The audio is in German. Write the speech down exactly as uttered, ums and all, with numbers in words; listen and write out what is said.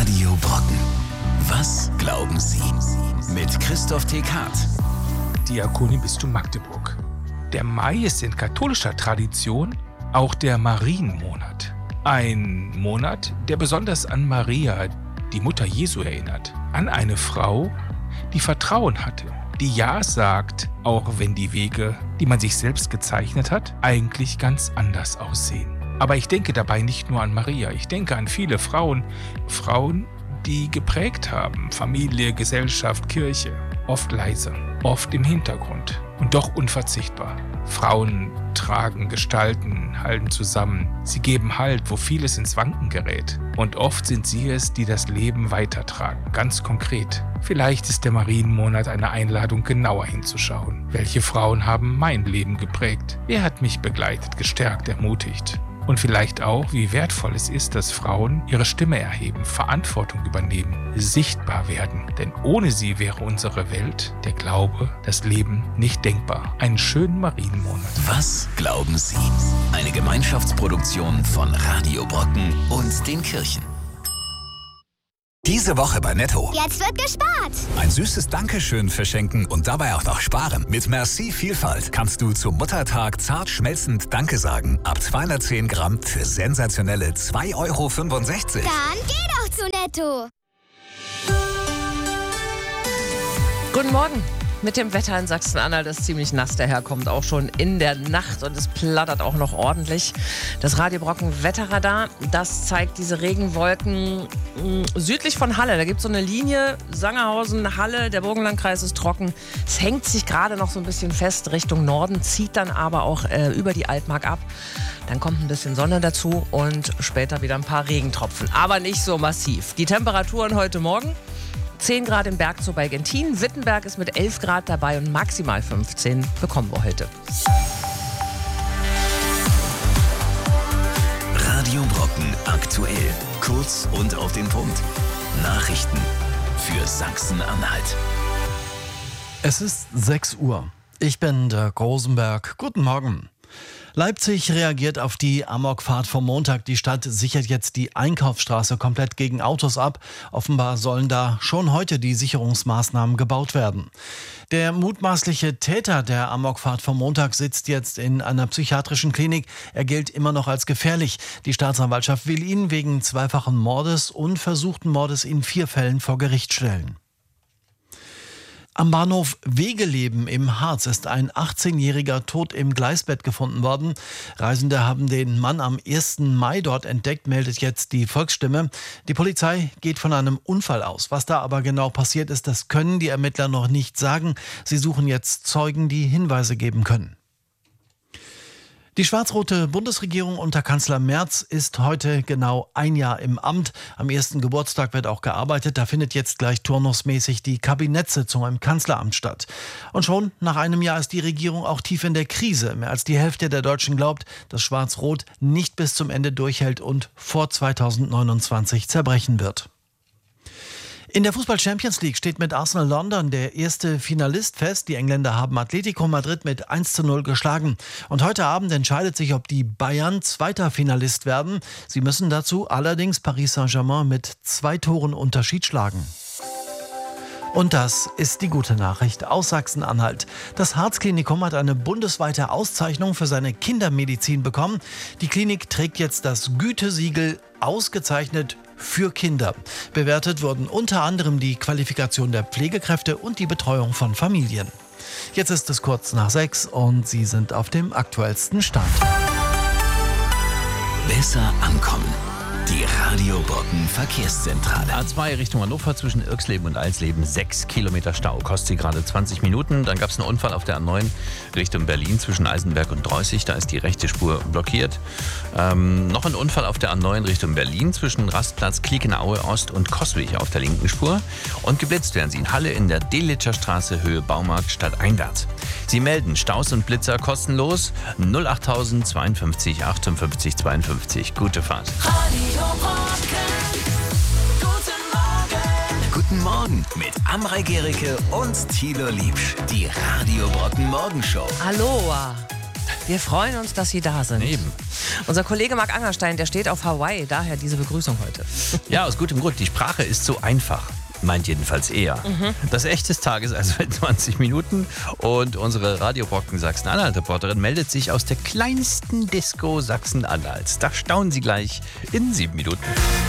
Radio Brocken. Was glauben Sie? Mit Christoph Tekart. Diakonin Bistum Magdeburg. Der Mai ist in katholischer Tradition auch der Marienmonat. Ein Monat, der besonders an Maria, die Mutter Jesu, erinnert. An eine Frau, die Vertrauen hatte, die Ja sagt, auch wenn die Wege, die man sich selbst gezeichnet hat, eigentlich ganz anders aussehen. Aber ich denke dabei nicht nur an Maria, ich denke an viele Frauen, Frauen, die geprägt haben, Familie, Gesellschaft, Kirche, oft leise, oft im Hintergrund und doch unverzichtbar. Frauen tragen, gestalten, halten zusammen. Sie geben Halt, wo vieles ins Wanken gerät. Und oft sind sie es, die das Leben weitertragen, ganz konkret. Vielleicht ist der Marienmonat eine Einladung, genauer hinzuschauen. Welche Frauen haben mein Leben geprägt? Wer hat mich begleitet, gestärkt, ermutigt? Und vielleicht auch, wie wertvoll es ist, dass Frauen ihre Stimme erheben, Verantwortung übernehmen, sichtbar werden. Denn ohne sie wäre unsere Welt, der Glaube, das Leben nicht denkbar. Einen schönen Marienmonat. Was glauben Sie? Eine Gemeinschaftsproduktion von Radio Brocken und den Kirchen. Diese Woche bei Netto. Jetzt wird gespart. Ein süßes Dankeschön verschenken und dabei auch noch sparen. Mit Merci Vielfalt kannst du zum Muttertag zart schmelzend Danke sagen. Ab zweihundertzehn Gramm für sensationelle zwei Euro fünfundsechzig. Dann geh doch zu Netto. Guten Morgen. Mit dem Wetter in Sachsen-Anhalt ist ziemlich nass. Der Herr kommt auch schon in der Nacht und es plattert auch noch ordentlich. Das Radio Brocken Wetterradar, das zeigt diese Regenwolken mh, südlich von Halle. Da gibt es so eine Linie, Sangerhausen, Halle, der Burgenlandkreis ist trocken. Es hängt sich gerade noch so ein bisschen fest Richtung Norden, zieht dann aber auch äh, über die Altmark ab. Dann kommt ein bisschen Sonne dazu und später wieder ein paar Regentropfen. Aber nicht so massiv. Die Temperaturen heute Morgen: zehn Grad im Bergzoo bei Gentin. Wittenberg ist mit elf Grad dabei und maximal fünfzehn bekommen wir heute. Radio Brocken aktuell. Kurz und auf den Punkt. Nachrichten für Sachsen-Anhalt. Es ist sechs Uhr. Ich bin der Rosenberg. Guten Morgen. Leipzig reagiert auf die Amokfahrt vom Montag. Die Stadt sichert jetzt die Einkaufsstraße komplett gegen Autos ab. Offenbar sollen da schon heute die Sicherungsmaßnahmen gebaut werden. Der mutmaßliche Täter der Amokfahrt vom Montag sitzt jetzt in einer psychiatrischen Klinik. Er gilt immer noch als gefährlich. Die Staatsanwaltschaft will ihn wegen zweifachen Mordes und versuchten Mordes in vier Fällen vor Gericht stellen. Am Bahnhof Wegeleben im Harz ist ein achtzehnjähriger tot im Gleisbett gefunden worden. Reisende haben den Mann am ersten Mai dort entdeckt, meldet jetzt die Volksstimme. Die Polizei geht von einem Unfall aus. Was da aber genau passiert ist, das können die Ermittler noch nicht sagen. Sie suchen jetzt Zeugen, die Hinweise geben können. Die schwarz-rote Bundesregierung unter Kanzler Merz ist heute genau ein Jahr im Amt. Am ersten Geburtstag wird auch gearbeitet. Da findet jetzt gleich turnusmäßig die Kabinettssitzung im Kanzleramt statt. Und schon nach einem Jahr ist die Regierung auch tief in der Krise. Mehr als die Hälfte der Deutschen glaubt, dass Schwarz-Rot nicht bis zum Ende durchhält und vor zweitausendneunundzwanzig zerbrechen wird. In der Fußball-Champions League steht mit Arsenal London der erste Finalist fest. Die Engländer haben Atletico Madrid mit eins zu null geschlagen. Und heute Abend entscheidet sich, ob die Bayern zweiter Finalist werden. Sie müssen dazu allerdings Paris Saint-Germain mit zwei Toren Unterschied schlagen. Und das ist die gute Nachricht aus Sachsen-Anhalt. Das Harz-Klinikum hat eine bundesweite Auszeichnung für seine Kindermedizin bekommen. Die Klinik trägt jetzt das Gütesiegel ausgezeichnet für Kinder. Bewertet wurden unter anderem die Qualifikation der Pflegekräfte und die Betreuung von Familien. Jetzt ist es kurz nach sechs und Sie sind auf dem aktuellsten Stand. Besser ankommen. Die Radio Brocken Verkehrszentrale. A zwei Richtung Hannover zwischen Irxleben und Alsleben, sechs Kilometer Stau. Kostet sie gerade zwanzig Minuten. Dann gab es einen Unfall auf der A neun Richtung Berlin zwischen Eisenberg und Dreußig. Da ist die rechte Spur blockiert. Ähm, noch ein Unfall auf der A neun Richtung Berlin zwischen Rastplatz Kliekenaue Ost und Coswig auf der linken Spur. Und geblitzt werden sie in Halle in der Delitzscher Straße Höhe Baumarkt stadteinwärts. Sie melden Staus und Blitzer kostenlos null acht zweiundfünfzig achtundfünfzig zweiundfünfzig. Gute Fahrt. Radio Brocken. Guten Morgen. Guten Morgen mit Amrei Gericke und Thilo Liebsch. Die Radio Brocken Morgenshow. Aloha. Wir freuen uns, dass Sie da sind. Eben. Unser Kollege Marc Angerstein, der steht auf Hawaii, daher diese Begrüßung heute. Ja, aus gutem Grund. Die Sprache ist so einfach. Meint jedenfalls er. Mhm. Das Echt des Tages, also in zwanzig Minuten. Und unsere Radiobrocken Sachsen-Anhalt-Reporterin meldet sich aus der kleinsten Disco Sachsen-Anhalts. Da staunen Sie gleich in sieben Minuten.